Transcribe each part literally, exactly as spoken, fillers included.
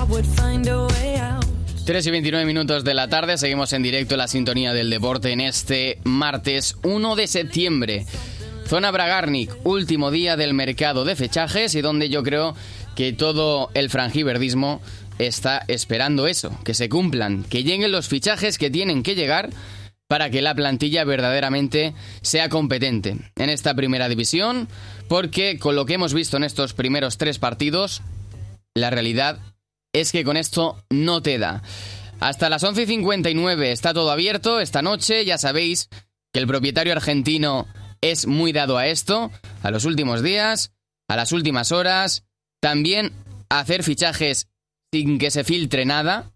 tres y veintinueve minutos de la tarde, seguimos en directo en la sintonía del deporte en este martes uno de septiembre. Zona Bragarnik, último día del mercado de fichajes y donde yo creo que todo el franjiverdismo está esperando eso, que se cumplan, que lleguen los fichajes que tienen que llegar para que la plantilla verdaderamente sea competente en esta primera división, porque con lo que hemos visto en estos primeros tres partidos, la realidad es que con esto no te da. Hasta las once y cincuenta y nueve está todo abierto esta noche. Ya sabéis que el propietario argentino es muy dado a esto, a los últimos días, a las últimas horas, también a hacer fichajes sin que se filtre nada,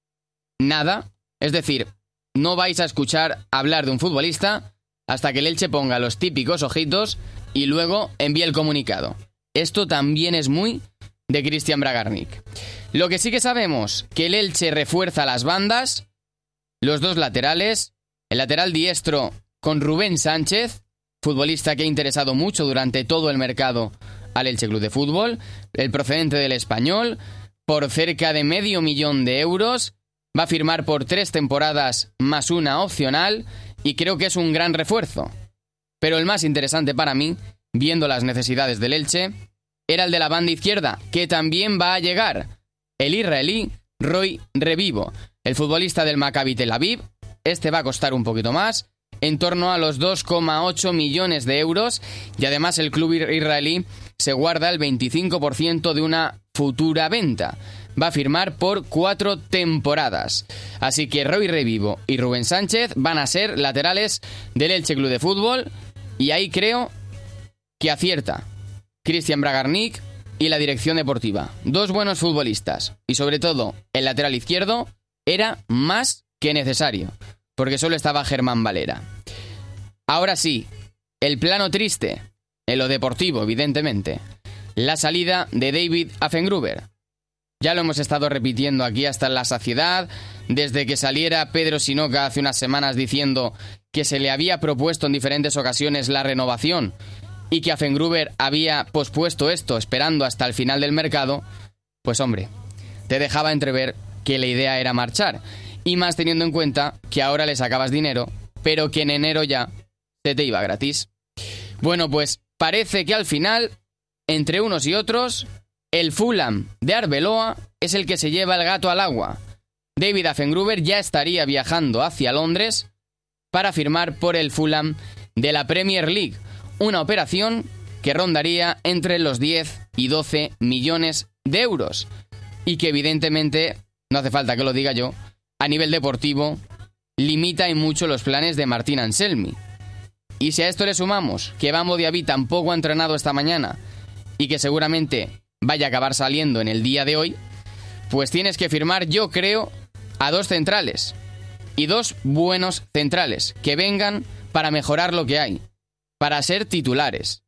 nada. Es decir, no vais a escuchar hablar de un futbolista hasta que el Elche ponga los típicos ojitos y luego envíe el comunicado. Esto también es muy de Christian Bragarnik. Lo que sí que sabemos, que el Elche refuerza las bandas, los dos laterales, el lateral diestro con Rubén Sánchez, futbolista que ha interesado mucho durante todo el mercado al Elche Club de Fútbol, el procedente del Español, por cerca de medio millón de euros, va a firmar por tres temporadas más una opcional y creo que es un gran refuerzo. Pero el más interesante para mí, viendo las necesidades del Elche, era el de la banda izquierda, que también va a llegar. El israelí Roy Revivo, el futbolista del Maccabi Tel Aviv. Este va a costar un poquito más, en torno a los dos coma ocho millones de euros, y además el club israelí se guarda el veinticinco por ciento de una futura venta. Va a firmar por cuatro temporadas. Así que Roy Revivo y Rubén Sánchez van a ser laterales del Elche Club de Fútbol, y ahí creo que acierta Christian Bragarnik y la dirección deportiva. Dos buenos futbolistas. Y sobre todo, el lateral izquierdo era más que necesario, porque solo estaba Germán Valera. Ahora sí, el plano triste, en lo deportivo, evidentemente. La salida de David Affengruber. Ya lo hemos estado repitiendo aquí hasta la saciedad, desde que saliera Pedro Sinoca hace unas semanas diciendo que se le había propuesto en diferentes ocasiones la renovación y que Affengruber había pospuesto esto esperando hasta el final del mercado, pues hombre, te dejaba entrever que la idea era marchar, y más teniendo en cuenta que ahora le sacabas dinero, pero que en enero ya se te iba gratis. Bueno, pues parece que al final, entre unos y otros, el Fulham de Arbeloa es el que se lleva el gato al agua. David Affengruber ya estaría viajando hacia Londres para firmar por el Fulham de la Premier League, una operación que rondaría entre los diez y doce millones de euros y que evidentemente, no hace falta que lo diga yo, a nivel deportivo limita y mucho los planes de Martín Anselmi. Y si a esto le sumamos que Bambo Diaby tampoco ha entrenado esta mañana y que seguramente vaya a acabar saliendo en el día de hoy, pues tienes que firmar, yo creo, a dos centrales y dos buenos centrales que vengan para mejorar lo que hay, para ser titulares.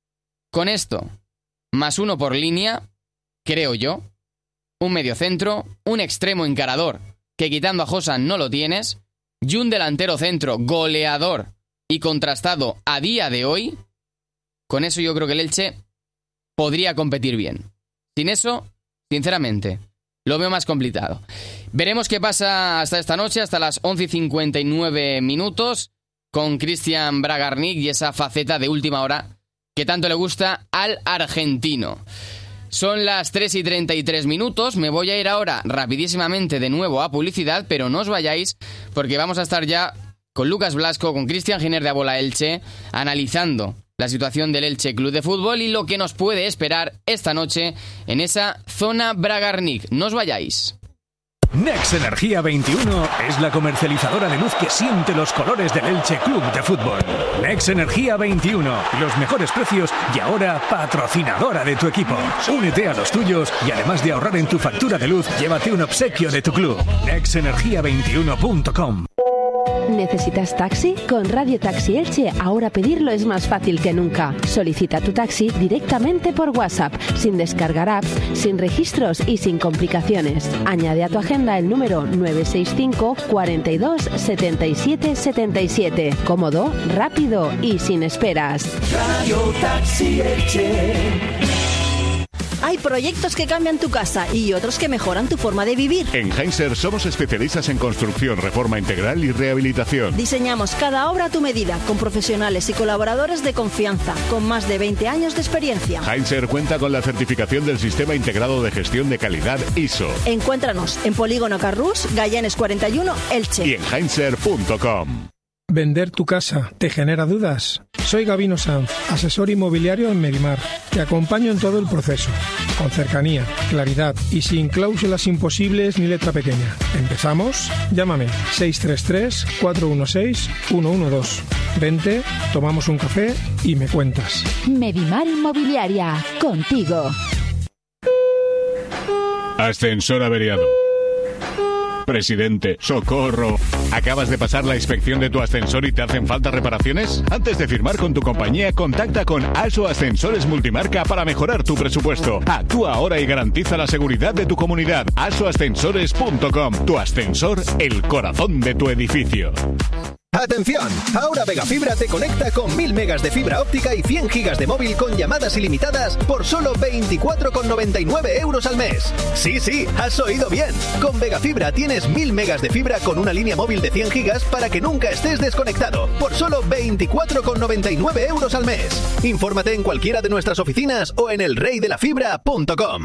Con esto, más uno por línea, creo yo, un mediocentro, un extremo encarador, que quitando a Josan no lo tienes, y un delantero centro goleador y contrastado a día de hoy, con eso yo creo que el Elche podría competir bien. Sin eso, sinceramente, lo veo más complicado. Veremos qué pasa hasta esta noche, hasta las once y cincuenta y nueve minutos, con Christian Bragarnik y esa faceta de última hora que tanto le gusta al argentino. Son las tres y treinta y tres minutos, me voy a ir ahora rapidísimamente de nuevo a publicidad, pero no os vayáis porque vamos a estar ya con Lucas Blasco, con Cristian Giner de Abola Elche, analizando la situación del Elche Club de Fútbol y lo que nos puede esperar esta noche en esa zona Bragarnik. No os vayáis. Nex Energía veintiuno es la comercializadora de luz que siente los colores del Elche Club de Fútbol. Nex Energía veintiuno, los mejores precios y ahora patrocinadora de tu equipo. Únete a los tuyos y además de ahorrar en tu factura de luz, llévate un obsequio de tu club. nex energía veintiuno punto com. ¿Necesitas taxi? Con Radio Taxi Elche ahora pedirlo es más fácil que nunca. Solicita tu taxi directamente por WhatsApp, sin descargar apps, sin registros y sin complicaciones. Añade a tu agenda el número nueve seis cinco, cuarenta y dos, setenta y siete, setenta y siete. Cómodo, rápido y sin esperas. Radio Taxi Elche. Hay proyectos que cambian tu casa y otros que mejoran tu forma de vivir. En Heinzer somos especialistas en construcción, reforma integral y rehabilitación. Diseñamos cada obra a tu medida, con profesionales y colaboradores de confianza, con más de veinte años de experiencia. Heinzer cuenta con la certificación del Sistema Integrado de Gestión de Calidad I S O. Encuéntranos en Polígono Carrús, Gallanes cuarenta y uno, Elche. Y en heinzer punto com. ¿Vender tu casa te genera dudas? Soy Gabino Sanz, asesor inmobiliario en Medimar. Te acompaño en todo el proceso, con cercanía, claridad y sin cláusulas imposibles ni letra pequeña. ¿Empezamos? Llámame seis tres tres, cuatro uno seis, uno uno dos. Vente, tomamos un café y me cuentas. Medimar Inmobiliaria, contigo. Ascensor averiado. Presidente, socorro. ¿Acabas de pasar la inspección de tu ascensor y te hacen falta reparaciones? Antes de firmar con tu compañía, contacta con ASO Ascensores Multimarca para mejorar tu presupuesto. Actúa ahora y garantiza la seguridad de tu comunidad. aso ascensores punto com. Tu ascensor, el corazón de tu edificio. ¡Atención! Ahora Vegafibra te conecta con mil megas de fibra óptica y cien gigas de móvil con llamadas ilimitadas por solo veinticuatro con noventa y nueve euros al mes. Sí, sí, has oído bien. Con Vegafibra tienes mil megas de fibra con una línea móvil de cien gigas para que nunca estés desconectado por solo veinticuatro con noventa y nueve euros al mes. Infórmate en cualquiera de nuestras oficinas o en el rey de la fibra punto com.